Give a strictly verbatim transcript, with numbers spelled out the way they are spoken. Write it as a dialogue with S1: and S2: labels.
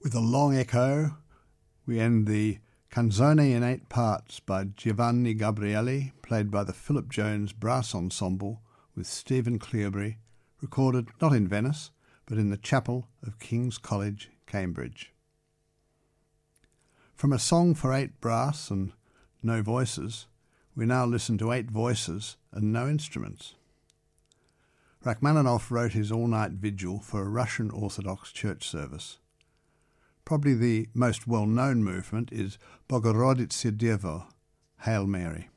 S1: With a long echo, we end the Canzone in eight parts by Giovanni Gabrielli, played by the Philip Jones Brass Ensemble with Stephen Cleobury, recorded not in Venice, but in the chapel of King's College, Cambridge. From a song for eight brass and no voices, we now listen to eight voices and no instruments. Rachmaninoff wrote his all-night vigil for a Russian Orthodox church service. Probably the most well-known movement is Bogorodice Devo, Hail Mary.